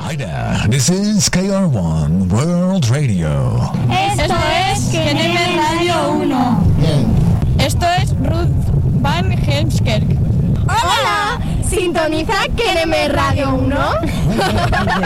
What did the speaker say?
Hi there, this is KR1 World Radio. Esto es KNM Radio 1. Esto es Ruth Van Heemskerk. ¡Hola! ¿Sintoniza KNM Radio 1?